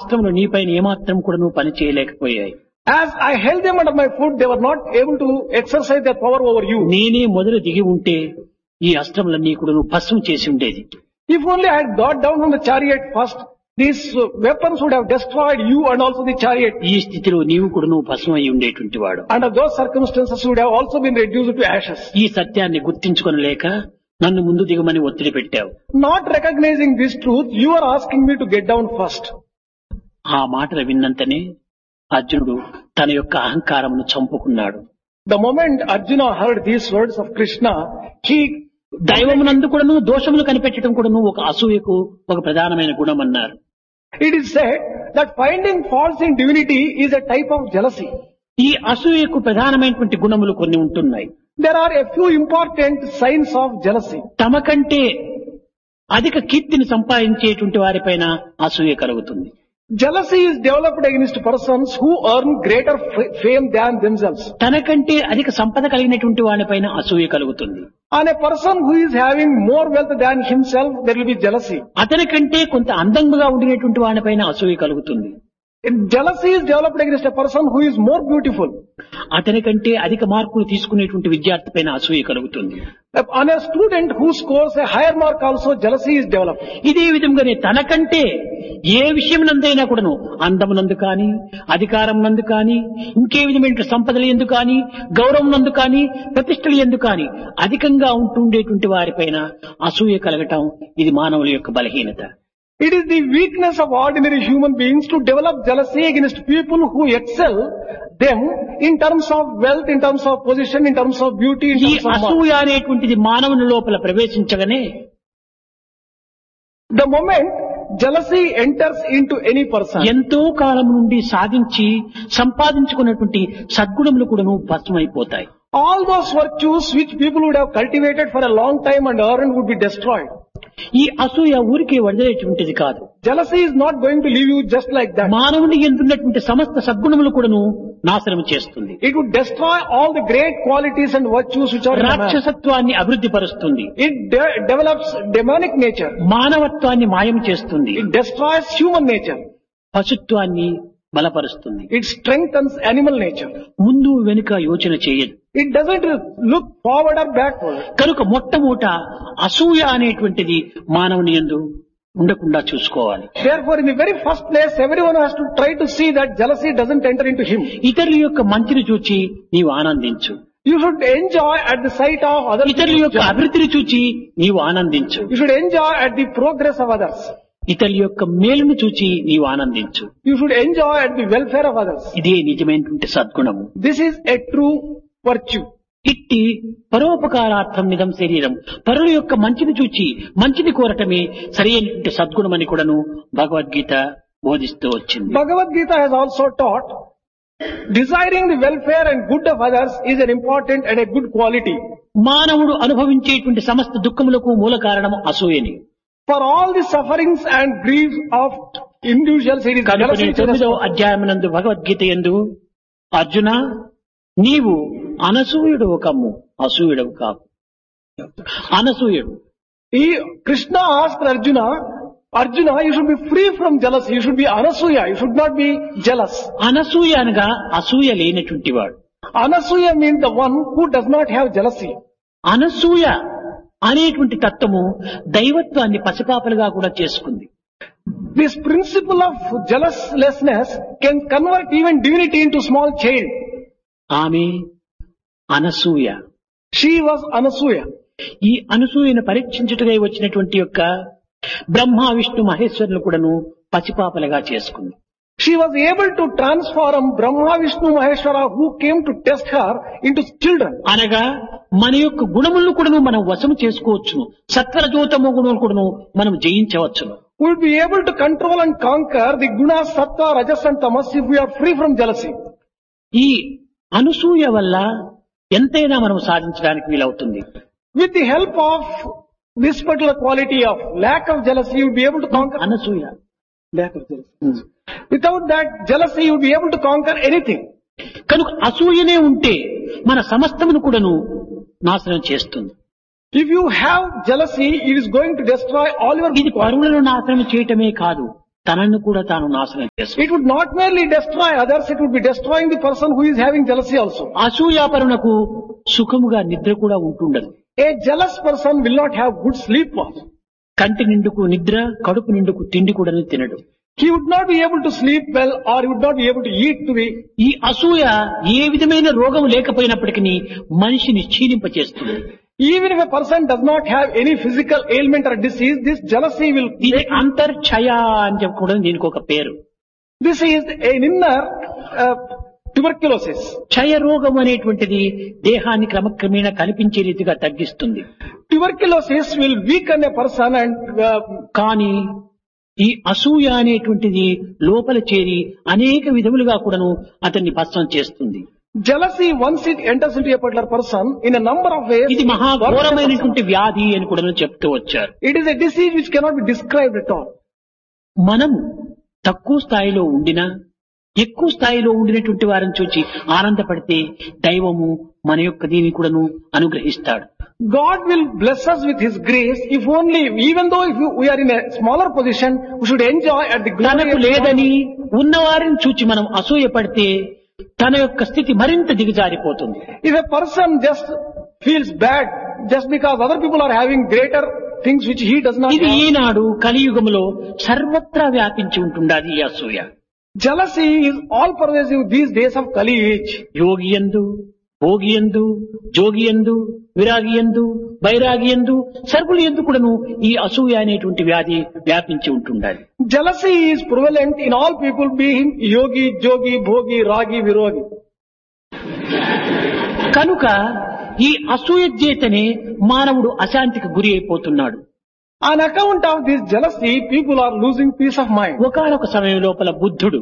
రాష్ట్రంలో నీపైన ఏమాత్రం కూడా నువ్వు పని చేయలేకపోయాయి. As I held them under my foot, they were not able to exercise their power over you. నేనే మొదలు దిగి ఉంటే ఈ అస్త్రములన్నీ కూడా నువ్వు భస్మం చేసి ఉండేది. If only I had got down from the chariot first, these weapons would have destroyed you and also the chariot. ఈ స్థితిలో నీవు కూడా నువ్వు భస్మం అయి ఉండేటువంటి వాడు. Under those circumstances, you would have also been reduced to ashes. ఈ సత్యాన్ని గుర్తించుకొనలేక నన్ను ముందు దిగమని ఒత్తిడి పెట్టావు. Not recognizing this truth, you are asking me to get down first. ఆ మాటలు విన్నంతనే అర్జునుడు తన యొక్క అహంకారమును చంపుకున్నాడు. The moment Arjuna heard these words of Krishna, he దైవమునందు కూడాను దోషములు కనిపెట్టడం కూడాను ఒక అసూయకు ఒక ప్రధానమైన గుణం అన్నారు. It is said that finding faults in divinity is a type of jealousy. ఈ అసూయకు ప్రధానమైనటువంటి గుణములు కొన్ని ఉంటున్నాయి. There are a few important signs of jealousy. తమ కంటే అధిక కీర్తిని సంపాదించేటువంటి వారిపైన అసూయ కలుగుతుంది. Jealousy is developed against persons who earn greater fame than themselves. తనకంటే అధిక సంపద కలిగినటువంటి వారిపైన అసూయ కలుగుతుంది. On a person who is having more wealth than himself, there will be jealousy. అతని కంటే కొంత అందంగా ఉండినటువంటి వారిపైన అసూయ కలుగుతుంది. Jealousy is developed against a person who is more beautiful. అతని కంటే అధిక మార్కులు తీసుకునేటువంటి విద్యార్థి పైన అసూయ కలుగుతుంది. On a student who scores a higher mark also, jealousy is developed. ఇదే విధంగానే తనకంటే ఏ విషయం నందైనా కూడాను అందమునందు కానీ అధికారం నందు కానీ ఇంకే విధమైన సంపదలు ఎందు కానీ గౌరవం నందు కానీ ప్రతిష్టలు ఎందు కానీ అధికంగా ఉంటుండేటువంటి వారిపైన అసూయ కలగటం ఇది మానవుల యొక్క బలహీనత. It is the weakness of ordinary human beings to develop jealousy against people who excel them in terms of wealth, in terms of position, in terms of beauty, in ఈ terms of అసూయ అనేటువంటిది మానవుని లోపల ప్రవేశించగానే the moment jealousy enters into any person, ఎంతో కాలం నుండి సాధించి సంపాదించుకున్నటువంటి సద్గుణములు కూడాను భస్మైపోతాయి. all those virtues which people would have cultivated for a long time and earned would be destroyed. ఈ అసూయ ఊరికే వదిలేటువంటిది కాదు. Jealousy is not going to leave you just like that. మానవుని ఎందున్నటువంటి సమస్త సద్గుణములు కూడాను నాశనం చేస్తుంది. It would destroy all the great qualities and virtues which are in man. రాక్షసత్వాన్ని అభివృద్ధి పరుస్తుంది. It develops demonic nature. మానవత్వాన్ని మాయం చేస్తుంది. It destroys human nature. పశుత్వాన్ని బలపరుస్తుంది. It strengthens animal nature. ముందు వెనుక యోచన చేయదు. It doesn't look forward or backward. కనుక మొట్టమొదట అసూయ అనేటువంటిది మానవుని యందు ఉండకుండా చూసుకోవాలి. Therefore, in the very first place, everyone has to try to see that jealousy doesn't enter into him. ఇతరుల యొక్క మంచిని చూచి నీవు ఆనందించు. You should enjoy at the sight of other ఇతరుల యొక్క people. అభివృద్ధిని చూచి నీవు ఆనందించు. You should enjoy at the progress of others. ఇతరుల యొక్క మేలును చూచి నీవు ఆనందించు. You should enjoy at the welfare of others. ఇదే నిజమైనటువంటి సద్గుణము. This is a true virtue. ఇట్టి పరోపకారార్థం నిదం శరీరం, పరుల యొక్క మంచిని చూచి మంచిని కోరటమే సరైనటువంటి సద్గుణమని కూడాను భగవద్గీత బోధిస్తూ వచ్చింది. Bhagavad Gita has also taught desiring the welfare and good of others is an important and a good quality. మానవుడు అనుభవించేటువంటి సమస్త దుఃఖములకు మూల కారణం అసూయని. For all the sufferings and griefs of individuals, it is jealousy. 9వ అధ్యాయమునందు Bhagavad Gita యందు అర్జున నీవు అనసూయుడవు కమ్ము, అసూయుడవు కావు. అనసూయుడు. Krishna asked Arjuna, you should be free from jealousy. You should be anasuya. You should not be jealous. Anasuya అనగా అసూయ లేనటువంటి వాడు. Anasuya means the one who does not have jealousy. Anasuya అనేటువంటి తత్వము దైవత్వాన్ని పసిపాపలుగా కూడా చేసుకుంది. This principle of jealouslessness can convert even divinity into small child. ఆమె అనసూయ. She was Anasuya. ఈ అనసూయను పరీక్షించుటకై వచ్చినటువంటి యొక్క బ్రహ్మ విష్ణు మహేశ్వరులు కూడాను పసిపాపలుగా చేసుకుంది. She was able to transform Brahma, Vishnu, Maheshwara who came to test her into children. అనగా మన యొక్క గుణములను కూడాను మనం వశము చేసుకోవచ్చును. సత్వరజోతమో గుణములు కూడాను మనం జయించవచ్చును. We will be able to control and conquer the gunas, sattva, rajas and tamas if we are free from jealousy. ఈ అనసూయ వల్ల ఎంతైనా మనం సాధించడానికి వీలవుతుంది. With the help of this particular quality of lack of jealousy, you will be able to conquer Anasuya. lack of jealousy. Without that jealousy, you will be able to conquer anything. కనుక అసూయనే ఉంటే మన సమస్తమును కూడాను నాశనం చేస్తుంది. If you have jealousy, it is going to destroy all your ఇది పరువులను నాశనం చేయటమే కాదు, తనను కూడా తాను నాశనం చేసుకుంటాడు. It would not merely destroy others, it would be destroying the person who is having jealousy also. అసూయాపరునకు సుఖముగా నిద్ర కూడా ఉంటుండదు. A jealous person will not have good sleep also. కంటి నిండుకు నిద్ర, కడుపు నిండుకు తిండి కూడా తినడు. He would not be able to sleep well, or he would not be able to eat to be. ఈ అసూయ ఏ విధమైన రోగం లేకపోయినప్పటికీ మనిషిని క్షీణింపచేస్తుంది. Even if a person does not have any physical ailment or disease, this jealousy will ఇది make. అంతర్ఛయ అని చెప్పకూడదు, దీనికి ఒక పేరు. This is an inner tuberculosis. క్షయ రోగం అనేటువంటిది దేహాన్ని క్రమక్రమేణా కనిపించే రీతిగా తగ్గిస్తుంది. Tuberculosis will weaken a person and కానీ ఈ అసూయ అనేటువంటిది లోపల చేరి అనేక విధములుగా కూడాను అతన్ని భస్మం చేస్తుంది. jealousy, once it enters into a particular person, in a number of ways, ఇది మహాఘోరమైనటువంటి వ్యాధి అని కూడా చెప్తూ వచ్చారు. it is a disease which cannot be described at all. మనం తక్కువ స్థాయిలో ఉండినా ఎక్కువ స్థాయిలో ఉండినటువంటి వారిని చూచి ఆనందపడితే దైవము మన యొక్క దీన్ని కూడాను అనుగ్రహిస్తాడు. God will bless us with His grace if only, even though if we are in a smaller position, we should enjoy at the glory తనకు of God. లేదని ఉన్నవారిని చూచి మనం అసూయ పడితే తన యొక్క స్థితి మరింత దిగజారిపోతుంది. If a person just feels bad just because other people are having greater things which he does not ఇది have, ఈనాడు కలియుగములో సర్వత్రా వ్యాపించి ఉంటుండాది ఈ అసూయ. jealousy is all pervasive these days of Kali age. యోగియందు, భోగియందు, జోగియందు, విరాగియందు, బైరాగియందు, సర్వులు ఎందు కూడాను ఈ అసూయ అనేటువంటి వ్యాధి వ్యాపించి ఉంటుండాలి. Jealousy is prevalent in all people, being yogi, jogi, bhogi, ragi, virogi. కనుక ఈ అసూయ చేతనే మానవుడు అశాంతికి గురి అయిపోతున్నాడు. On account of this jealousy, people are losing peace of mind. ఒకానొక సమయం లోపల బుద్ధుడు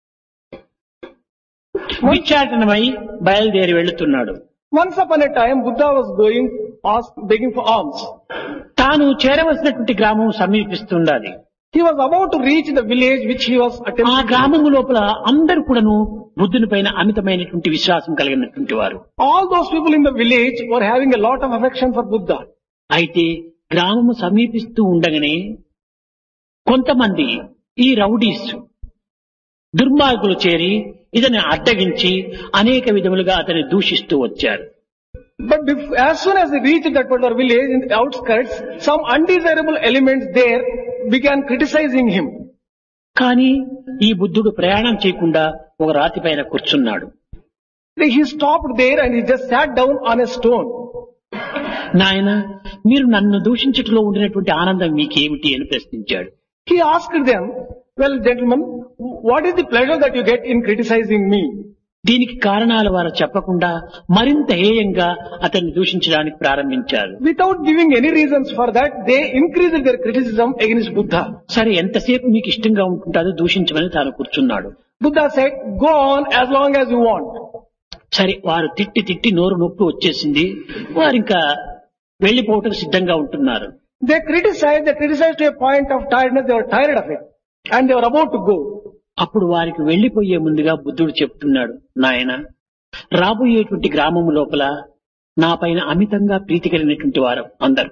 విచారణమై బయలుదేరి వెళుతున్నాడు. Once upon a time, Buddha was going, begging for alms. తాను చేరవలసినటువంటి గ్రామం సమీపిస్తుండాలి. He was about to reach the village which he was ఆ attempting. గ్రామము లోపల అందరూ కూడాను బుద్ధుని పైన అమితమైనటువంటి విశ్వాసం కలిగినటువంటి వారు. All those people in the village were having a lot of affection for Buddha. అయితే గ్రామము సమీపిస్తూ ఉండగానే కొంతమంది ఈ రౌడీస్ దుర్మార్గులు చేరి ఇతన్ని అడ్డగించి అనేక విధములుగా అతన్ని దూషిస్తూ వచ్చారు. But as soon as they reached that particular village in the outskirts, some undesirable elements there began criticizing him. కానీ ఈ బుద్ధుడు ప్రయాణం చేయకుండా ఒక రాతి పైన కూర్చున్నాడు. He stopped there and he just sat down on a stone. నాయన, మీరు నన్ను దూషించటంలో ఉండినటువంటి ఆనందం మీకేమిటి అని ప్రశ్నించాడు. He asked them, well, gentlemen, what is the pleasure that you get in criticizing me? దీనికి కారణాలు వారు చెప్పకుండా మరింత హేయంగా అతన్ని దూషించడానికి ప్రారంభించారు. Without giving any reasons for that, they increased their criticism against Buddha. సరే, ఎంతసేపు మీకు ఇష్టంగా ఉంటుందో దూషించమని తాను కూర్చున్నాడు. Buddha said, go on as long as you want. సరే, వారు తిట్టి తిట్టి నోరు నొప్పి వచ్చేసింది. వారు ఇంకా వెళ్లిపోవటం సిద్ధంగా ఉంటున్నారు. They criticized to a point of tiredness, they were tired of it. And they were about to go. అప్పుడు వారికి వెళ్లిపోయే ముందుగా బుద్ధుడు చెప్తున్నాడు, నాయన, రాబోయేటువంటి గ్రామము లోపల నా పైన అమితంగా ప్రీతి కలిగినటువంటి వారు అందరు.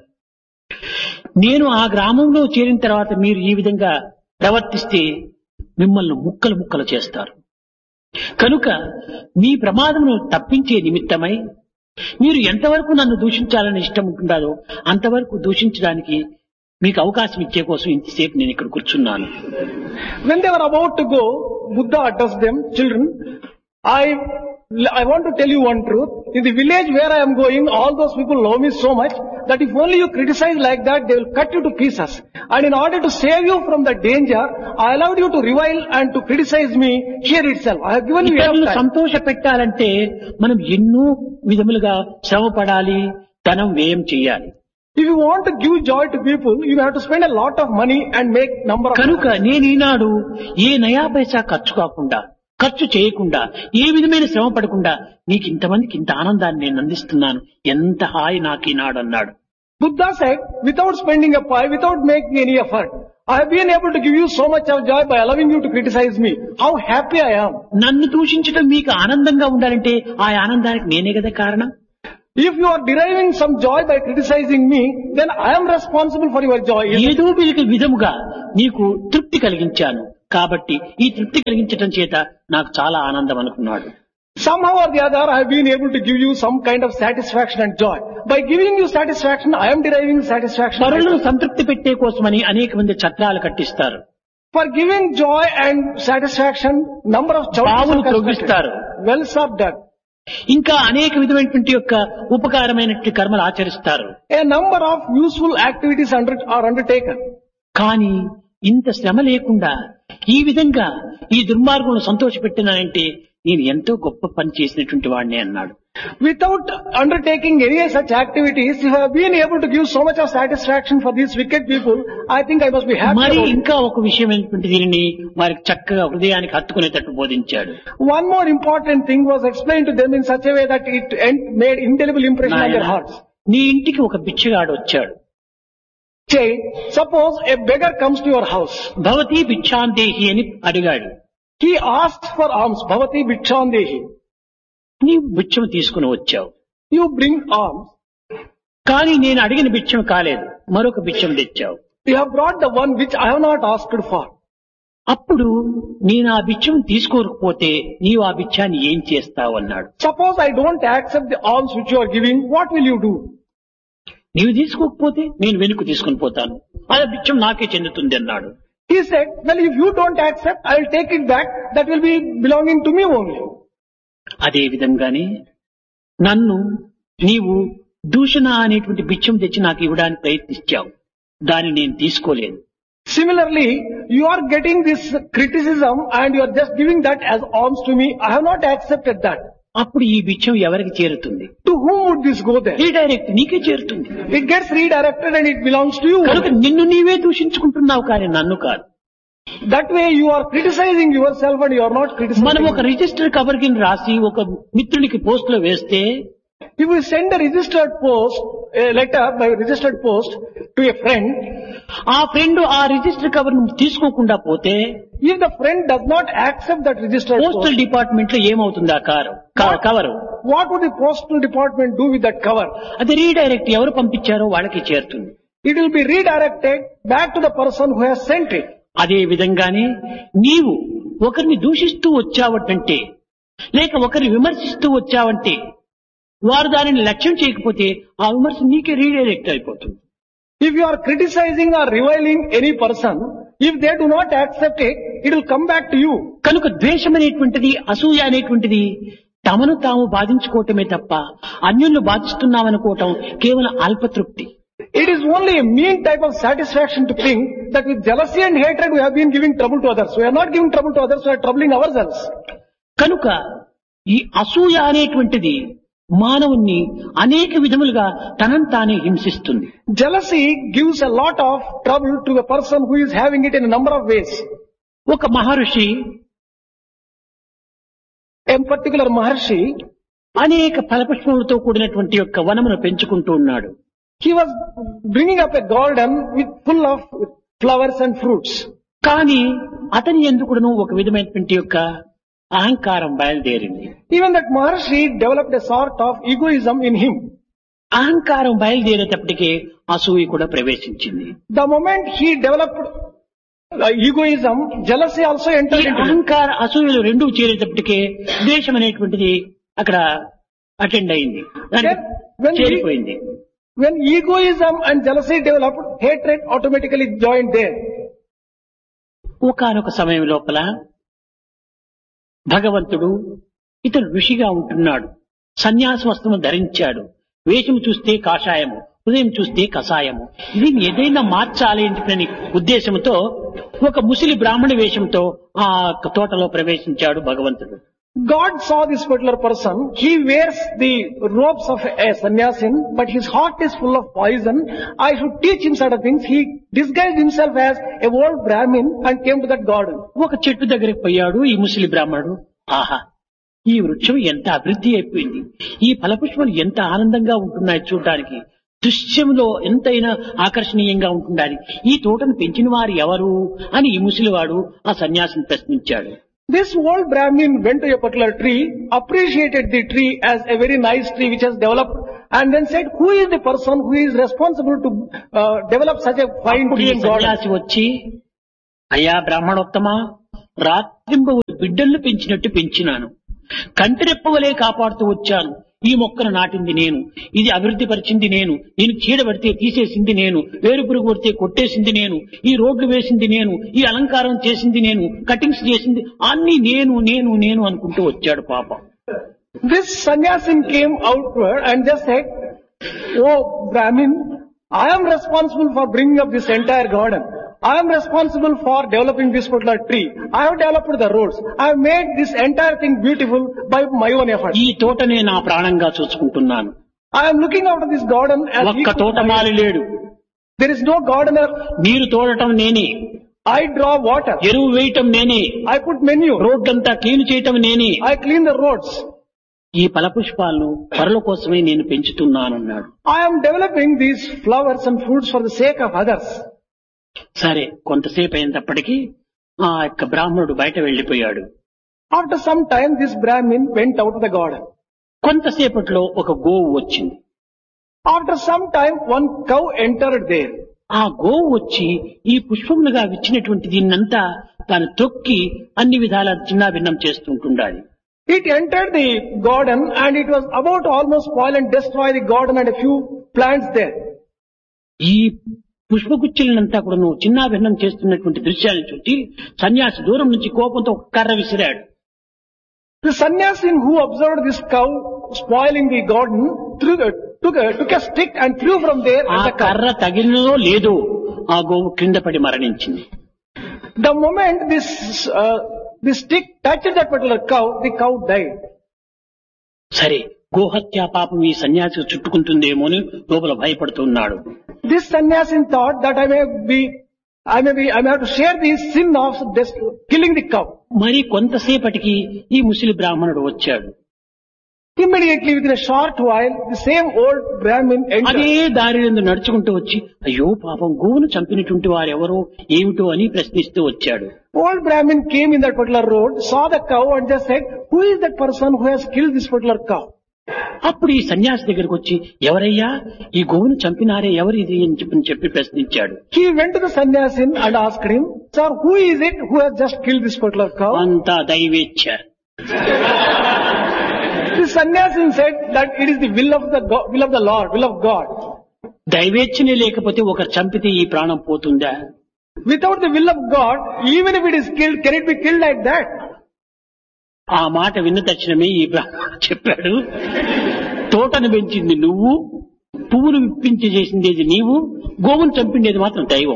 నేను ఆ గ్రామంలో చేరిన తర్వాత మీరు ఈ విధంగా ప్రవర్తిస్తే మిమ్మల్ని ముక్కలు ముక్కలు చేస్తారు. కనుక మీ ప్రమాదమును తప్పించే నిమిత్తమై మీరు ఎంతవరకు నన్ను దూషించాలని ఇష్టం ఉంటుందో అంతవరకు దూషించడానికి మీకు అవకాశం ఇచ్చే కోసం ఇంతసేపు నేను ఇక్కడ కూర్చున్నాను. When they were about to go, Buddha addressed them, children, I want to tell you one truth. In the village where I am going, all those people love me so much that if only you criticize like that, they will cut you to pieces. And in order to save you from the danger, I allowed you to revile and to criticize me here itself. I have given you enough ఇతరులను time. సంతోష పెట్టాలంటే మనం ఎన్నో విధములుగా శ్రమ పడాలి, ధనం వ్యయం చేయాలి. If you want to give joy to people, you have to spend a lot of money and make number of కనుక నేను ఈనాడు ఏ నయా పైసా ఖర్చు చేయకుండా ఏ విధమైన శ్రమ పడకుండా నీకు ఇంతమందికి ఇంత ఆనందాన్ని నేను అందిస్తున్నాను, ఎంత హాయి నాకు ఈనాడు అన్నాడు. Buddha said, without spending a pie, without making any effort, I have been able to give you so much of joy by allowing you to criticize me. How happy I am. నన్ను దూషించడం మీకు ఆనందంగా ఉండాలంటే ఆ ఆనందానికి నేనే కదా కారణం. If you are deriving some joy by criticizing me, then I am responsible for your joy. ఏదో విధముగా నీకు తృప్తి కలిగించాను కాబట్టి ఈ తృప్తి కలిగించటం చేత నాకు చాలా ఆనందం అనుకున్నాడు. Somehow or the other, I have been able to give you some kind of satisfaction and joy. By giving you satisfaction, I am deriving satisfaction. పరులను సంతృప్తి పెట్టే కోసమని అనేక మంది ఛత్రాలు కట్టిస్తారు. For giving joy and satisfaction, number of బావులు chautas త్రవ్విస్తారు. wells are dug. ఇంకా అనేక విధమైనటువంటి యొక్క ఉపకారమైనటువంటి కర్మలు ఆచరిస్తారు. A number of useful activities are undertaken. కానీ ఇంత శ్రమ లేకుండా ఈ విధంగా ఈ దుర్మార్గులను సంతోషపెట్టినానంటే నేను ఎంతో గొప్ప పని చేసినటువంటి వాడిని అన్నాడు. Without undertaking any such activities, if I have been able to give so much of satisfaction for these wicked people, I think I must be happy. మరి about it. ఇంకా ఒక విషయం ఏంటంటే దీనిని వారికి చక్కగా హృదయానికి హత్తుకునేటట్టు బోధించాడు. One more important thing was explained to them in such a way that it made indelible impression on their hearts. నీ ఇంటికి ఒక బిచ్చగాడు వచ్చాడు. Say, suppose a beggar comes to your house. భవతి భిక్షాందేహి అని అడిగాడు. He asks for alms. Bhavati bhikshandehi. నీవు భిక్షం తీసుకుని వచ్చావు. You bring alms. కానీ నేను అడిగిన భిక్షం కాలేదు, మరొక భిక్షం తెచ్చావు. You have brought the one which I have not asked for. అప్పుడు నేను ఆ భిక్షం తీసుకోకపోతే నీవు ఆ భిక్షాన్ని ఏం చేస్తావు అన్నాడు. Suppose I don't accept the alms which you are giving, what will you do? నీవు తీసుకోకపోతే నేను వెనుక తీసుకుని పోతాను, ఆ భిక్షం నాకే చెందుతుంది అన్నాడు. He said, well, if you don't accept, I will take it back. That will be belonging to me only. అదే విధంగానే నన్ను నీవు దూషణ అనేటువంటి భిక్షం తెచ్చి నాకు ఇవ్వడానికి ప్రయత్నించావు, దాన్ని నేను తీసుకోలేదు. Similarly, you are getting this criticism and you are just giving that as alms to me. I have not accepted that. అప్పుడు ఈ భిక్షం ఎవరికి చేరుతుంది? To whom would this go then? Redirect నీకే చేరుతుంది. It gets redirected and it belongs to you. కనుక నిన్ను నీవే దూషించుకుంటున్నావు కానీ నన్ను కాదు. That way you are criticizing yourself and you are not criticizing. మనం ఒక రిజిస్టర్ కవర్ కింద రాసి ఒక మిత్రునికి పోస్ట్ లో వేస్తే, if we send a letter by registered post to a friend, ఆ ఫ్రెండ్ ఆ రిజిస్టర్ కవర్ తీసుకోకుండా పోతే if the friend does not accept that registered postal post, department లో ఏమవుతుంది ఆ cover? what would the postal department do with that cover? అది redirect ఎవరు పంపించారో వాళ్ళకి చేరుతుంది. It will be redirected back to the person who has sent it. అదే విధంగానే నీవు ఒకరిని దూషిస్తూ వచ్చావంటే లేక ఒకరిని విమర్శిస్తూ వచ్చావంటే వారు దానిని లక్ష్యం చేయకపోతే ఆ విమర్శ నీకే రీడైరెక్ట్ అయిపోతుంది. If you are criticizing or reviling any person, if they do not accept it, it will come back to you. కనుక ద్వేషం అనేటువంటిది, అసూయ అనేటువంటిది తమను తాము బాధించుకోవటమే తప్ప అన్యులను బాధిస్తున్నామనుకోవటం కేవలం అల్పతృప్తి. It is only a mean type of satisfaction to think that with jealousy and hatred we have been giving trouble to others. We are not giving trouble to others, we are troubling ourselves. కనుక ఈ అసూయ అనేటువంటిది మానవుణ్ణి అనేక విధములుగా తనను తానే హింసిస్తుంది. Jealousy gives a lot of trouble to a person who is having it in a number of ways. ఒక మహర్షి, A particular Maharshi, అనేక ఫలపుష్పములతో కూడినటువంటి యొక్క వనమును పెంచుకుంటూ ఉన్నాడు. he was bringing up a garden full of flowers and fruits. కానీ అతని ఎందుకును ఒక విధమైనటువంటి యొక్క అహంకారం బయలుదేరింది. Even that Maharshi developed a sort of egoism in him. అహంకారం బయలుదేరేటప్పటికే అసూయ కూడా ప్రవేశించింది. The moment he developed egoism, jealousy also entered into him. అహంకార అసూయలు రెండూ చేరేటప్పటికే ద్వేషం అనేటువంటిది అక్కడ అటెండ్ అయింది, చేరిపోయింది. When egoism and jealousy developed, hatred automatically joined there. ఒకానొక సమయం లోపల భగవంతుడు ఇతడు ఋషిగా ఉంటున్నాడు, సన్యాస వస్త్రము ధరించాడు, వేషము చూస్తే కాషాయము, హృదయం చూస్తే కషాయము, దీన్ని ఏదైనా మార్చాలి అనే ఉద్దేశంతో ఒక ముసలి బ్రాహ్మణ వేషంతో ఆ తోటలో ప్రవేశించాడు భగవంతుడు. God saw this particular person. He wears the robes of a sannyasin, but his heart is full of poison. I should teach him certain things. He disguised himself as a old Brahmin and came to that garden. ఒక చెట్టు దగ్గరికి పోయాడు ఈ ముసలి బ్రాహ్మణుడు. ఆహా, ఈ వృక్షం ఎంత అభివృద్ధి అయిపోయింది, ఈ ఫలపుష్పాలు ఎంత ఆనందంగా ఉంటున్నాయి చూడడానికి, దృశ్యంలో ఎంతైనా ఆకర్షణీయంగా ఉంటుండాలి, ఈ తోటను పెంచిన వారు ఎవరు అని ఈ ముసలివాడు ఆ సన్యాసిని ప్రశ్నించాడు. This old Brahmin went to a particular tree, appreciated the tree as a very nice tree which has developed and then said, who is the person who is responsible to develop such a fine అప్పుడు ఈ tree in garden? సన్యాసి వచ్చి, అయ్యా బ్రాహ్మణోత్తమ, రాత్రింబవలు బిడ్డలను పెంచినట్టు పెంచినాను, కంటిరెప్పవలే కాపాడుతూ వచ్చాను. ఈ మొక్కను నాటింది నేను, ఇది అభివృద్ధి పరిచింది నేను, నేను చీడ పడితే తీసేసింది నేను, వేరు పురుగు పడితే కొట్టేసింది నేను, ఈ రోడ్లు వేసింది నేను, ఈ అలంకారం చేసింది నేను, కటింగ్స్ చేసింది అన్ని నేను నేను నేను అనుకుంటూ వచ్చాడు పాపం. This sannyasin came outward and just said, oh Brahmin, I am responsible for bringing up this entire garden. I am responsible for developing this particular tree. I have developed the roads. I have made this entire thing beautiful by my own effort. ఈ తోటనే నా ప్రాణంగా చూసుకుంటున్నాను. I am looking after this garden as ఒక్క తోటమాలి లేడు. there is no gardener. నీరు తోడటం నేనే, I draw water. ఎరువు వేయటం నేనే, I put manure. రోడ్డంతా క్లీన్ చేయటం నేనే, I clean the roads. ఈ ఫలపుష్పాలను పరుల కోసమే నేను పెంచుతున్నానన్నాడు. I am developing these flowers and fruits for the sake of others. సరే, కొంతసేపు అయినప్పటికీ ఆ యొక్క బ్రాహ్మణుడు బయట వెళ్లిపోయాడు. After some time, this Brahmin went out of the garden. కొంతసేపట్లో ఒక గోవు వచ్చింది. After some time, one cow entered there. ఆ గోవు వచ్చి ఈ పుష్పములుగా విచ్చినటువంటి దీన్నంతా తాను తొక్కి అన్ని విధాల చిన్నాభిన్నం చేస్తుంటుండాలి. It entered the garden and it was about to almost spoil and destroy the garden and a few plants there. ఈ పుష్పగుచ్చులనంతా కూడా నువ్వు చిన్నాభిన్నం చేస్తున్నటువంటి దృశ్యాన్ని చూసి సన్యాసి దూరం నుంచి కోపంతో ఒక కర్ర విసిరాడు. The sannyasin who observed this cow spoiling the garden took a stick and threw from there ఆ at the cow. కర్ర తగిలినో లేదో ఆ గోవు క్రింద పడి మరణించింది. The moment this stick touched that particular cow, the cow died. సరే, గోహత్యా పాపం ఈ సన్యాసి చుట్టుకుంటుందేమో అని లోపల భయపడుతున్నాడు. This sannyasin thought that I may have to share the sin of killing the cow. మరి కొంతసేపటికి ఈ ముసలి బ్రాహ్మణుడు వచ్చాడు. Immediately, within a short while, the same old Brahmin అదే entered. దారి నుండి నడుచుకుంటూ వచ్చి, అయ్యో పాపం గోవును చంపినటువంటి వారెవరో ఏమిటో అని ప్రశ్నిస్తూ వచ్చాడు. Old Brahmin came in that particular road, saw the cow and just said, who is that person who has killed this particular cow? అప్పుడు ఈ సన్యాసి దగ్గరకు వచ్చి, ఎవరయ్యా ఈ గోవును చంపినారే, ఎవరు ఇది అని చెప్పి ప్రశ్నించాడు. He went to the sannyasin and asked him, sir, who is it who has just killed this particular cow? అంతా దైవేచ్ఛ. The sannyasin said that it is the will of the Lord, will of God. దైవేచ్ఛనే లేకపోతే ఒకరు చంపితే ఈ ప్రాణం పోతుందా? Without the will of God, even if it is killed, can it be killed like that? ఆ మాట విన్న తక్షణమే ఈ బ్రాహ్మణుడు చెప్పాడు, తోటను పెంచింది నువ్వు, పువ్వులు విప్పించి చేసింది నీవు, గోవును చంపిండేది మాత్రం దైవం.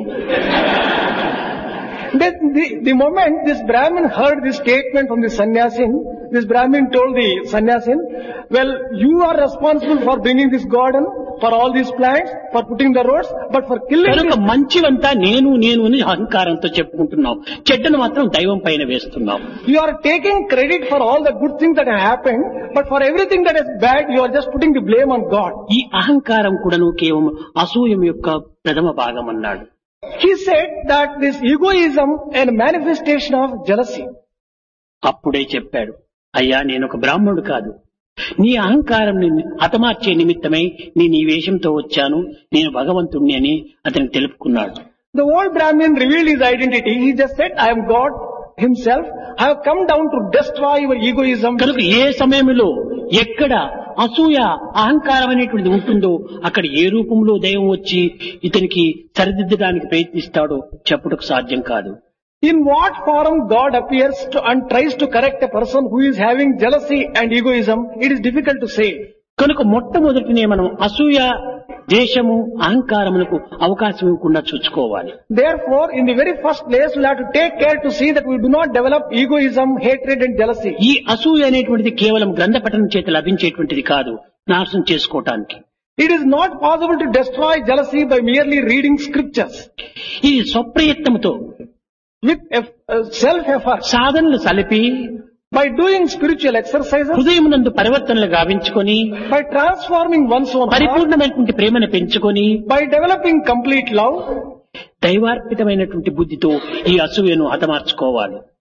The moment this Brahmin heard this statement from the sannyasin, this Brahmin told the sannyasin, well, you are responsible for bringing this garden, for all these plants, for putting the roads, but for killing కనుక this, మంచివంతా నేను నేను అని అహంకారంతో చెప్పుకుంటున్నావు, చెడ్డను మాత్రం దైవం పైన వేస్తున్నావు. you are taking credit for all the good things that have happened, but for everything that is bad, you are just putting the blame on God. ఈ అహంకారం కూడాను కేవలం అసూయం యొక్క ప్రథమ భాగం అన్నాడు. He said that this egoism and manifestation of jealousy. అప్పుడే చెప్పాడు, అయ్యా నేను ఒక బ్రాహ్మణుడు కాదు, నీ అహంకారం హతమార్చే నిమిత్తమై నేను ఈ వేషంతో వచ్చాను, నేను భగవంతుణ్ణి అని అతనికి తెలుపుకున్నాడు. The old Brahmin revealed his identity. He just said, I am God himself. I have come down to destroy your egoism. కనుక ఏ సమయంలో ఎక్కడ అసూయ అహంకారం అనేటువంటిది ఉంటుందో అక్కడ ఏ రూపంలో దైవం వచ్చి ఇతనికి సరిదిద్దడానికి ప్రయత్నిస్తాడో చెప్పుటకు సాధ్యం కాదు. In what form God appears and tries to correct a person who is having jealousy and egoism, it is difficult to say. కనుక మొట్టమొదటినే మనం అసూయ, దేశము, అహంకారములకు అవకాశం ఇవ్వకుండా చూసుకోవాలి. Therefore, in the very first place, we have to take care to see that we do not develop egoism, hatred and jealousy. ఈ అసూయ అనేటువంటిది కేవలం గ్రంథ పఠనం చేత లభించేటువంటిది కాదు, నాశనం చేసుకోవటానికి. It is not possible to destroy jealousy by merely reading scriptures. ఇది స్వప్రయత్నంతో With self-effort, సాధనలు సలిపి by doing spiritual exercises, హృదయమునందు పరివర్తనలు గావించుకొని by transforming one's own heart, పరిపూర్ణమైనటువంటి ప్రేమను పెంచుకొని by developing complete love, దైవార్పితమైనటువంటి బుద్ధితో ఈ అసూయను హతమార్చుకోవాలి.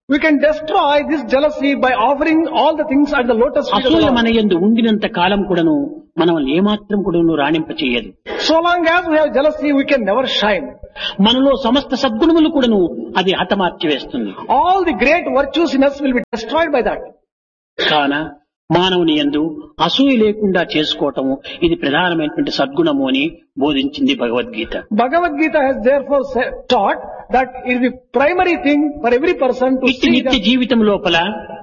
We can destroy this jealousy by offering all the things at the lotus feet of the అసూయ Lord. మన యందు ఉండినంత కాలం కూడాను మనం ఏమాత్రం కూడాను రాణింప చేయదు. So long as we have jealousy, we can never shine. మనలో సమస్త సద్గుణములు కూడాను అది హతమార్చి వేస్తుంది. All the great virtues in us will be destroyed by that. కాన మానవుని యందు అసూయ లేకుండా చేసుకోవటము ఇది ప్రధానమైనటువంటి సద్గుణము అని బోధించింది Bhagavad Gita. Bhagavad Gita has therefore taught that it is the primary thing for every person to ఇట్టి see నిత్య that జీవితం లోపల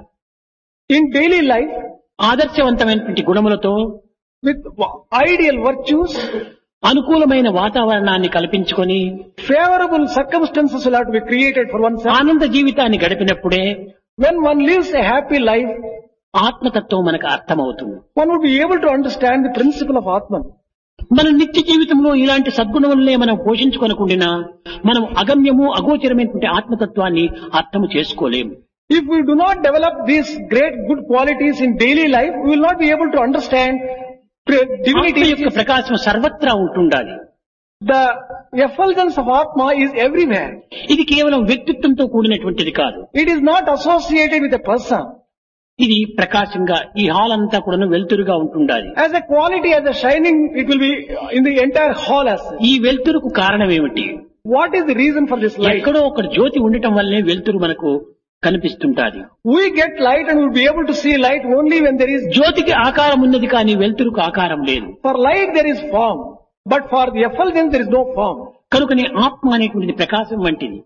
in daily life ఆదర్శవంతమైనటువంటి గుణములతో with ideal virtues, అనుకూలమైన వాతావరణాన్ని కల్పించుకొని favorable circumstances will have to be created for oneself. ఆనంద జీవితాన్ని గడిపినప్పుడే When one lives a happy life, ఆత్మతత్వం మనకు అర్థమవుతుంది. one would be able to understand the principle of Atman. మన నిత్య జీవితంలో ఇలాంటి సద్గుణములనే మనం పోషించుకొనకుండా మనం అగమ్యము అగోచరమైనటువంటి ఆత్మతత్వాన్ని అర్థము చేసుకోలేము. If we do not develop these great good qualities in daily life, we will not be able to understand ఆత్మ divinity. యొక్క ప్రకాశం సర్వత్రా ఉంటుండాలి. The effulgence of Atma is everywhere. ఇది కేవలం వ్యక్తిత్వంతో కూడినటువంటిది కాదు. It is not associated with a person. ఇది ప్రకాశంగా ఈ hall అంతా కూడా వెలుతురుగా ఉంటుండాలి. As a quality, as a shining, it will be in the entire hall as such. ఈ వెలుతురుకు కారణం ఏమిటి? What is the reason for this light? ఎక్కడో ఒక జ్యోతి ఉండటం వల్లనే వెలుతురు మనకు కనిపిస్తుంటాది. We get light and we'll be able to see light only when there is. జ్యోతికి ఆకారం ఉన్నది కానీ వెలుతురుకు ఆకారం లేదు. For light there is form, but for the effulgence there is no form. కనుకనే ఆత్మ అనేటువంటిది ప్రకాశం వంటిది.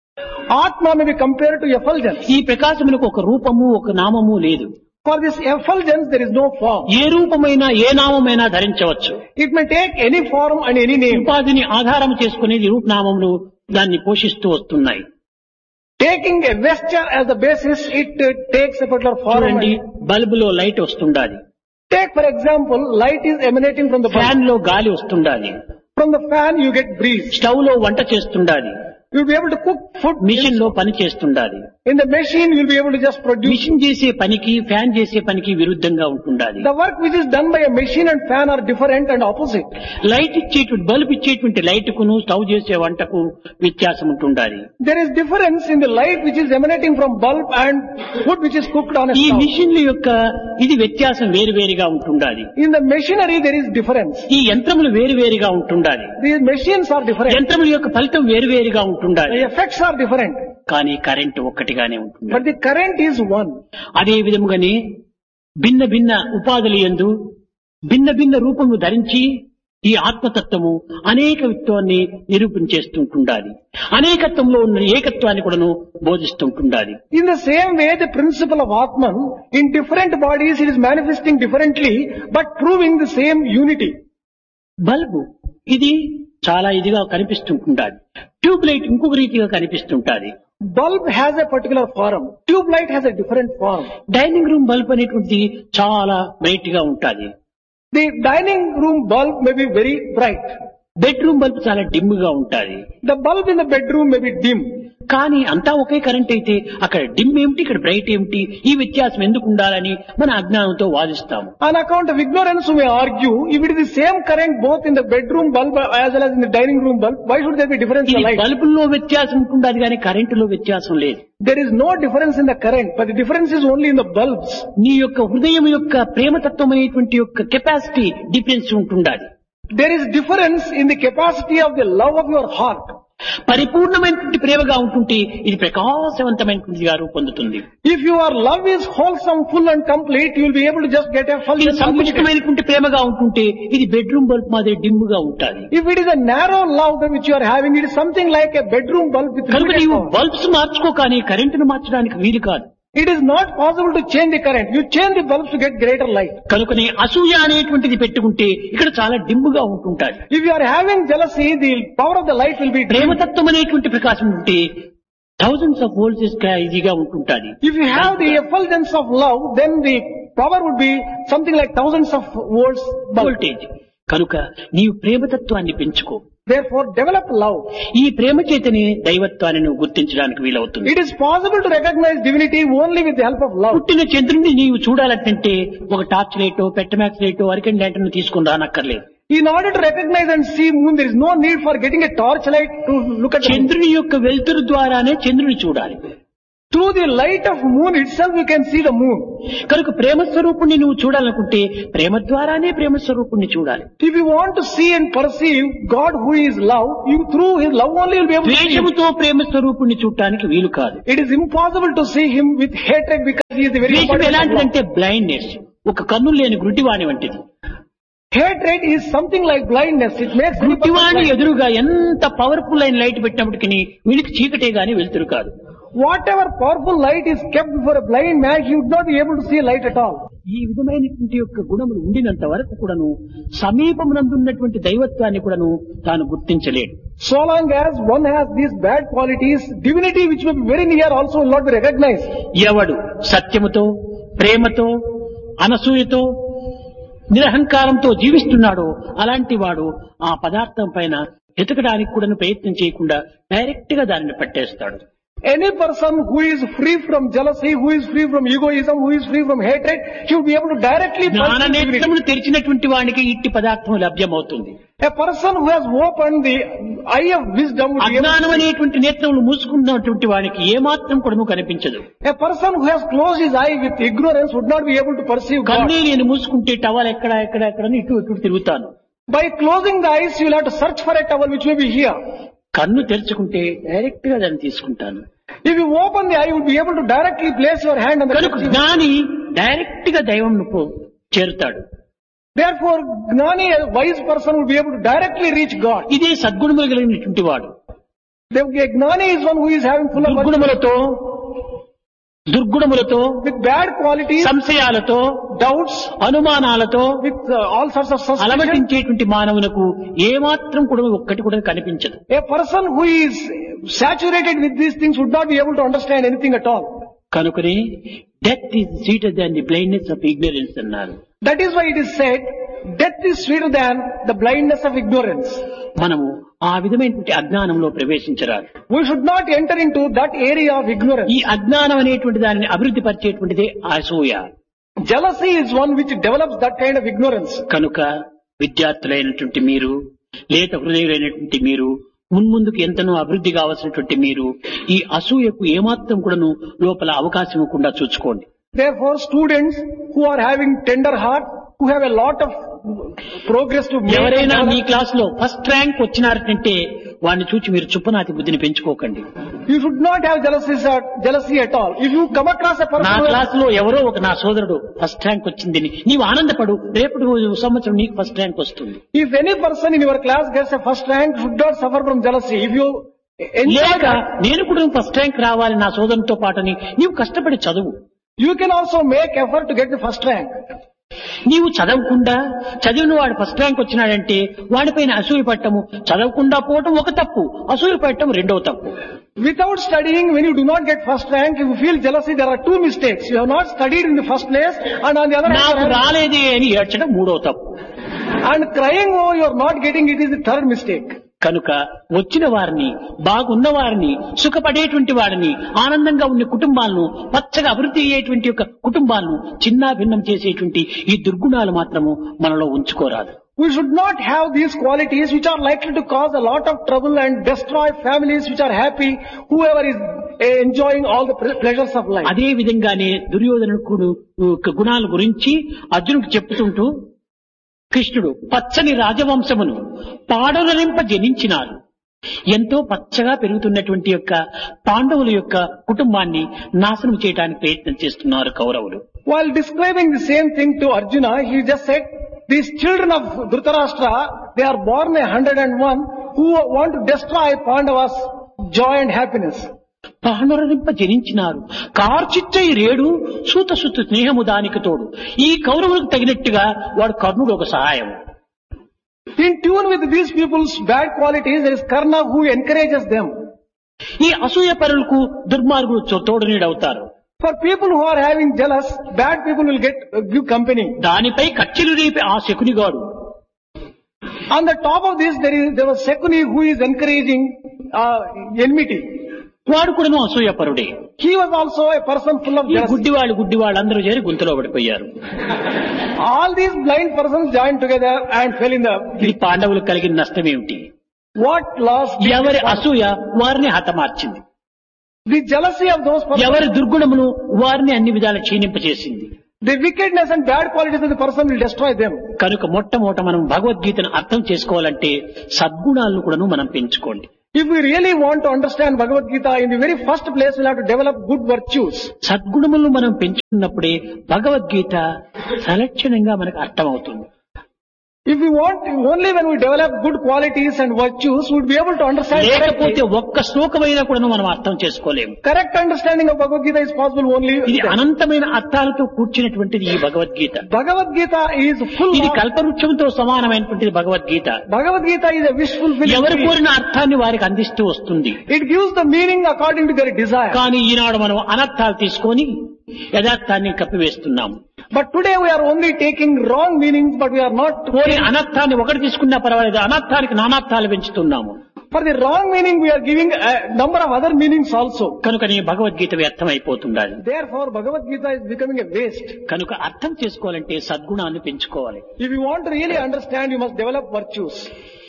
Atma may be compared to effulgence. ఈ ప్రకాశములకు ఒక రూపము ఒక నామము లేదు. For this effulgence there is no form. A రూపమైనా A నామమైనా ధరించవచ్చు. It may take any form and any name. ఉపాధిని ఆధారం చేసుకునేది రూపనామములు దాన్ని పోషిస్తూ వస్తున్నాయి. Taking a vesture as the basis, it takes a particular form. చూడండి, బల్బులో light వస్తుండాలి. Take for example, light is emanating from the fan bulb. లో గాలి వస్తుండాలి. From the fan you get breeze. Stove లో వంట చేస్తుండాలి. You'll be able to cook food. Machine లో పని చేస్తుండాలి. In the machine you'll be able to just produce. Machine చేసే పనికి fan చేసే పనికి విరుద్ధంగా ఉంటుండాలి. The work which is done by a machine and fan are different and opposite. Light ఇచ్చేటువంటి bulb ఇచ్చేటువంటి లైట్ కును స్టవ్ చేసే వంటకు వ్యత్యాసం ఉంటుండాలి. There is difference in the light which is emanating from bulb and food which is cooked on a ఈ stove. మిషన్ల యొక్క ఇది వ్యత్యాసం వేరువేరుగా ఉంటుండాలి. In the machinery there is difference. ఈ యంత్రములు వేరువేరుగా ఉంటుండాలి. The machines are different. యంత్రముల యొక్క ఫలితం వేరువేరుగా ఉంటుండాలి. The effects are different. కానీ కరెంట్ ఒక్కటిగానే ఉంటుంది. But the current is one. అదే విధముగానే భిన్న భిన్న ఉపాధుల యందు భిన్న భిన్న రూపము ధరించి ఈ ఆత్మతత్వము అనేకత్వాన్ని నిరూపించేస్తుంటుండాలి. అనేకత్వంలో ఉన్న ఏకత్వాన్ని కూడాను బోధిస్తుంటుండాలి. In the same way, the principle of Atman, in different bodies it is manifesting differently, but proving the same unity. Bulb ఇది చాలా ఇదిగా కనిపిస్తుంటుండాలి. ట్యూబ్ లైట్ ఇంకొక రీతిగా కనిపిస్తుంటాది. Bulb has a particular form. Tube light has a different form. Dining room bulb అనేటువంటిది చాలా bright గా ఉంటుంది. The dining room bulb may be very bright. Bedroom bulb చాలా డిమ్ గా ఉంటుంది. The bulb in the bedroom may be dim. కానీ అంతా ఒకే current అయితే అక్కడ డిమ్ ఏమిటి ఇక్కడ బ్రైట్ ఏమిటి ఈ వ్యత్యాసం ఎందుకు ఉండాలని మన అజ్ఞానంతో వాదిస్తాము. On account of ignorance we may argue, if it is the same current both in the bedroom bulb as well as in the dining room bulb, why should there be difference in ఇది the light? బల్బుల్లో వ్యత్యాసం ఉంటుండదు కానీ కరెంటులో వ్యత్యాసం లేదు. There is no difference in the current, but the difference is only in the bulbs. నీ యొక్క హృదయం యొక్క ప్రేమతత్వం అనేటువంటి యొక్క కెపాసిటీ డిఫరెన్స్ ఉంటుండాలి. There is difference in the capacity of the love of your heart. పరిపూర్ణమైనటువంటి ప్రేమగా ఉంటుంటే ఇది ప్రకాశవంతమైనటువంటిగా రూపొందుతుంది. If your love is wholesome, full and complete, you will be able to just get a full ఇది and complete. సంకుచితమైనటువంటి ప్రేమగా ఉంటుంటే ఇది bedroom bulb మాదిరి dim గా ఉంటుంది. If it is a narrow love that which you are having, it is something like a bedroom bulb with కనుక limited నీవు power. Bulbs మార్చుకో కానీ కరెంటును మార్చడానికి వీలు కాదు. It is not possible to change the current. You change the bulbs to get greater light. కనుకనే అసూయ అనేటువంటిది పెట్టుకుంటే ఇక్కడ చాలా డిమ్ముగా ఉంటుంటాది. If you are having jealousy, the power of the light will be dim. ప్రేమతత్వం అనేటువంటి ప్రకాశం ఉంటే థౌజండ్స్ ఆఫ్ వోల్ట్స్ ఈజీగా ఉంటుంటాది. If you have the effulgence of love, then the power would be something like thousands of volts bulb. Voltage. కనుక నీవు ప్రేమతత్వాన్ని పెంచుకో. Therefore, develop love. ఈ ప్రేమ చేతనే దైవత్వాన్ని నువ్వు గుర్తించడానికి వీలవుతుంది. It is possible to recognize divinity only with the help of love. పుట్టిన చంద్రుడిని నీవు చూడాలంటే ఒక టార్చ్ లైటో పెట్టమాక్స్ లైటో అరికెన్ ల్యాంటర్న్ తీసుకుని రానక్కర్లేదు. In order to recognize and see moon, there is no need for getting a torchlight to look at the moon. చంద్రుని యొక్క వెలుతురు ద్వారానే చంద్రుని చూడాలి. Through the light of moon itself you can see the moon. కనుక ప్రేమ స్వరూపుణ్ణి నువ్వు చూడాలనుకుంటే ప్రేమ ద్వారానే ప్రేమ స్వరూపుణ్ణి చూడాలి. If you want to see and perceive God who is love, you through his love only will be able to see him. ద్వేషముతో ప్రేమ స్వరూపుణ్ణి చూడటానికి వీలు కాదు. It is impossible to see him with hatred because he is the very ద్వేషం embodiment of love. ఎలాంటిదంటే blindness, ఒక కన్ను లేని గుడ్డివాణి వంటిది. Hatred is something like blindness. It makes any person గుడ్డివాణి blind. ఎదురుగా ఎంత పవర్ఫుల్ అయిన లైట్ పెట్టినప్పటికీ వీడికి చీకటే గాని వెలుతురు కాదు. Whatever powerful light is kept before a blind man, he would not be able to see light at all. ఈ విధమైనటువంటి యొక్క గుణములు ఉండినంత వరకు కూడాను సమీపమునందున్నటువంటి దైవత్వాన్ని కూడాను తాను గుర్తించలేడు. So long as one has these bad qualities, divinity which may be very near also will not be recognized. ఎవడు సత్యముతో, ప్రేమతో, అనసూయతో, నిరహంకారంతో జీవిస్తున్నాడో అలాంటి వాడు ఆ పదార్థం పైన ఎతకడానికి కూడా ప్రయత్నం చేయకుండా డైరెక్ట్ గా దానిని పట్టేస్తాడు. Any person who is free from jealousy, who is free from egoism, who is free from hatred, he will be able to directly జ్ఞాన perceive divinity. నేత్రములు తెరిచినటువంటి వానికి ఇట్టి పదార్థం లభ్యమవుతుంది. A person who has opened the eye of wisdom will be able అజ్ఞానం to see. అనేటువంటి నేత్రములు మూసుకున్నటువంటి వానికి ఏమాత్రం కూడా కనిపించదు. A person who has closed his eye with ignorance would not be able to perceive God. కన్నే నేను మూసుకుంటే టవల్ ఎక్కడ ఇటు తిరుగుతాను. By closing the eyes, you will have to search for a towel which may be here. కన్ను తెరుచుకుంటే direct గా దాన్ని తీసుకుంటాను. If you open the eye, you will be able to directly place your hand on the కనుక kerchief. జ్ఞాని direct గా దైవం చేరుతాడు. Therefore, Gnani, a wise person, will be able to directly reach God. ఇదే సద్గుణములు కలిగినటువంటి వాడు. The Gnani is one who is having full of దుర్గుణములతో, with bad qualities, సంశయాలతో, doubts, అనుమానాలతో with all sorts of suspicion. అలమటించేటువంటి మానవులకు ఏమాత్రం కూడా ఒక్కటి కూడా కనిపించదు. A person who is saturated with these things would not be able to understand anything at all. కనుకనే death is sweeter than the blindness of ignorance అన్నారు. That is why it is said, death is sweeter than the blindness of ignorance. మనము ఆ విధమైనటువంటి అజ్ఞానంలో ప్రవేశించరాదు. We should not enter into that area of ignorance. ఈ అజ్ఞానం అనేటువంటి దానిని అభివృద్ధి పరిచేటువంటిదే అసూయ. Jealousy is one which develops that kind of ignorance. కనుక విద్యార్థులైనటువంటి మీరు, లేత హృదయులైనటువంటి మీరు, మున్ముందుకు ఎంతనో అభివృద్ధి కావాల్సినటువంటి మీరు ఈ అసూయకు ఏమాత్రం కూడాను లోపల అవకాశం ఇవ్వకుండా చూసుకోండి. Therefore, students who are having tender heart, who have a lot of progress to make, ఎవరైనా మీ క్లాస్ లో ఫస్ట్ ర్యాంక్ వచ్చినారంటే వాడిని చూచి మీరు చుప్పనాతి బుద్ధిని పెంచుకోకండి. you should not have jealousy at all. If you come across a person నా who has- class లో ఎవరో ఒక నా సోదరుడు ఫస్ట్ ర్యాంక్ వచ్చిందని నీవు ఆనందపడు, రేపటి సంవత్సరం నీకు ఫస్ట్ ర్యాంక్ వస్తుంది. if any person in your class gets a first rank, you should not suffer from jealousy. If you enjoy లేక that, నేను కూడా ఫస్ట్ ర్యాంక్ రావాలి నా సోదరునితో పాటని నీవు కష్టపడి చదువు. you can also make effort to get the first rank. నీవు చదవకుండా చదివిన వాడు ఫస్ట్ ర్యాంక్ వచ్చినాడంటే వాడిపైన అసూయ పట్టము, చదవకుండా పోవటం ఒక తప్పు, అసూయ పట్టడం రెండవ తప్పు. Without studying, when you do not get first rank, if you feel jealousy, there are two mistakes. You have not studied in the first place, and on the other నాకు hand, రాలేదే అని ఏడ్చడం మూడవ తప్పు. and crying, oh, you are not getting it, is the third mistake. కనుక వచ్చిన వారిని, బాగున్న వారిని, సుఖపడేటువంటి వారిని, ఆనందంగా ఉండే కుటుంబాలను, పచ్చగా అభివృద్ధి అయ్యేటువంటి యొక్క కుటుంబాలను చిన్నా భిన్నం చేసేటువంటి ఈ దుర్గుణాలు మాత్రము మనలో ఉంచుకోరాదు. We should not have these qualities which are likely to cause a lot of trouble and destroy families which are happy, whoever is enjoying all the pleasures of life. అదే విధంగానే దుర్యోధనుడు గుణాల గురించి అర్జునుడికి చెప్తుంటూ కృష్ణుడు పచ్చని రాజవంశమును పాడనరింప జనించినారు. ఎంతో పచ్చగా పెరుగుతున్నటువంటి యొక్క పాండవుల యొక్క కుటుంబాన్ని నాశనం చేయడానికి ప్రయత్నం చేస్తున్నారు కౌరవులు. While describing the same thing to Arjuna, he just said, these children of Dhritarashtra, they are born 101 who want to destroy Pandavas' joy and happiness. పాండవరింప జనించినారు. కార్చిచ్చై రేడు సూత సుత స్నేహము దానికి తోడు. ఈ కౌరవులకు తగినట్టుగా వాడు కర్ణుడు ఒక సహాయం. In tune with these people's bad qualities, there is Karna who encourages them. ఈ అసూయ పరులకు దుర్మార్గులు తోడునీడవుతారు. For people who are having jealous, bad people will give company. దానిపై కచ్చిలు రేపి ఆ శకునిగాడు. On the top of this, there was Shakuni who is encouraging enmity. వాడు కూడాను అసూయపరుడే. He was also a person full of ఈ jealousy. గుడ్డివాళ్ళు అందరూ చేరి గుంతలో పడిపోయారు. All these blind persons joined together and fell in the... ఇది పాండవులకు కలిగిన నష్టమేమిటి? What loss? ఎవరి అసూయ వారిని హతమార్చింది. The jealousy of those persons, ఎవరి దుర్గుణమును వారిని అన్ని విధాలు క్షీణింపచేసింది. the wickedness and bad qualities of the person will destroy them. కనుక మొట్టమొదట మనం భగవద్గీతను అర్థం చేసుకోవాలంటే సద్గుణాలను కూడాను మనం పెంచుకోండి. If we really want to understand Bhagavad Gita, in the very first place we'll have to develop good virtues. సద్గుణములను మనం పెంచుకున్నప్పుడే భగవద్గీత సలక్షణంగా మనకు అర్థమవుతుంది. If we want, only when we develop good qualities and virtues, we'll be able to understand లేకపోతే correctly. ఒక్క శ్లోకమైనా కూడా మనం అర్థం చేసుకోలేము. Correct understanding of Bhagavad Gita is possible only. ఇది అనంతమైన అర్థాలతో కూర్చున్నటువంటిది ఈ Bhagavad Gita. Bhagavad Gita is full ఇది of, కల్పవృక్షంతో సమానమైనటువంటిది Bhagavad Gita. Bhagavad Gita is a wish fulfilling ఎవరు tree. కోరిన అర్థాన్ని వారికి అందిస్తూ వస్తుంది. It gives the meaning according to their desire. కానీ ఈనాడు మనం అనర్థాలు తీసుకొని యథార్థాన్ని కప్పివేస్తున్నాము. But today we are only taking wrong meanings, but we are not. పోనీ అనర్థాన్ని ఒకటి తీసుకున్నా పర్వాలేదు, అనర్థానికి నానార్థాలు పెంచుతున్నాము. For the wrong meaning we are giving a number of other meanings also. కనుక నీ Bhagavad Gita వ్యర్థమైపోతుండాలి. Therefore Bhagavad Gita is becoming a waste. కనుక అర్థం చేసుకోవాలంటే సద్గుణాన్ని పెంచుకోవాలి. If you want to really understand, you must develop virtues.